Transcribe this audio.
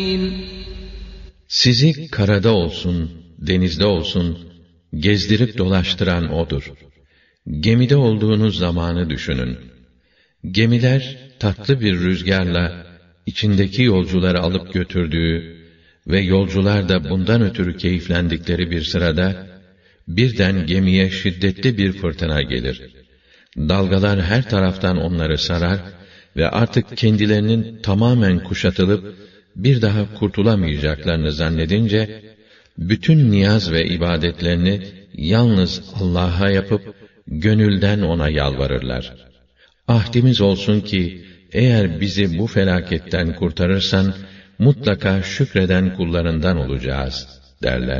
Sizi karada olsun, denizde olsun, gezdirip dolaştıran O'dur. Gemide olduğunuz zamanı düşünün. Gemiler, tatlı bir rüzgarla, içindeki yolcuları alıp götürdüğü ve yolcular da bundan ötürü keyiflendikleri bir sırada, birden gemiye şiddetli bir fırtına gelir. Dalgalar her taraftan onları sarar ve artık kendilerinin tamamen kuşatılıp, bir daha kurtulamayacaklarını zannedince, bütün niyaz ve ibadetlerini yalnız Allah'a yapıp, gönülden O'na yalvarırlar. Ahdimiz olsun ki, eğer bizi bu felaketten kurtarırsan, mutlaka şükreden kullarından olacağız, derler.